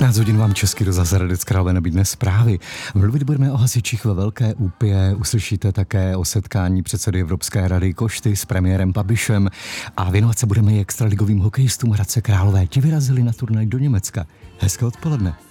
15 hodin vám Český rozhlas Hradec Králové nabídne zprávy. Mluvit budeme o hasičích ve Velké Úpě, uslyšíte také o setkání předsedy Evropské rady Košty s premiérem Babišem a věnovat se budeme i extraligovým hokejistům Hradce Králové. Ti vyrazili na turnaj do Německa. Hezké odpoledne.